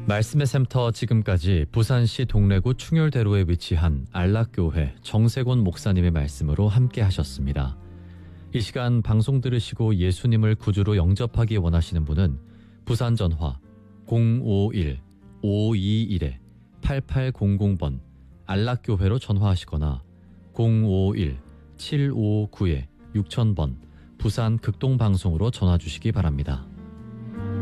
말씀의 샘터 지금까지 부산시 동래구 충혈대로에 위치한 안락교회 정세곤 목사님의 말씀으로 함께 하셨습니다. 이 시간 방송 들으시고 예수님을 구주로 영접하기 원하시는 분은 부산 전화 051-521-8800번 안락교회로 전화하시거나 051-759-6000번 부산 극동방송으로 전화 주시기 바랍니다.